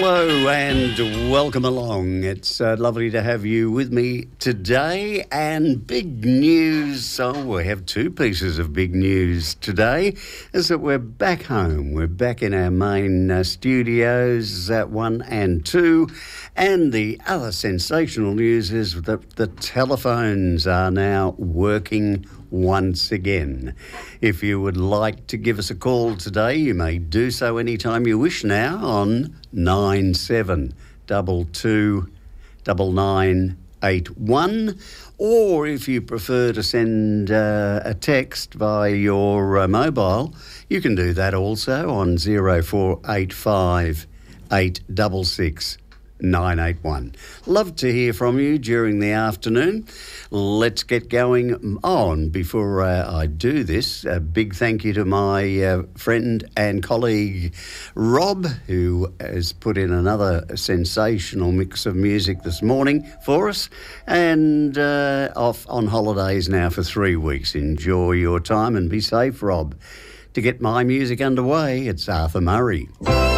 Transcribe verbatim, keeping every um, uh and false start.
Hello and welcome along. It's uh, lovely to have you with me today. And big news, oh, we have two pieces of big news today, is that we're back home. We're back in our main uh, studios, uh, one and two. And the other sensational news is that the telephones are now working once again. If you would like to give us a call today, you may do so anytime you wish now on nine seven two two nine nine eight one, or if you prefer to send uh, a text via your uh, mobile, you can do that also on zero four eight five eight six six nine eight one. Love to hear from you during the afternoon. Let's get going on. Before uh, I do this, a big thank you to my uh, friend and colleague Rob, who has put in another sensational mix of music this morning for us, and uh, off on holidays now for three weeks. Enjoy your time and be safe, Rob. To get my music underway, it's Arthur Murray.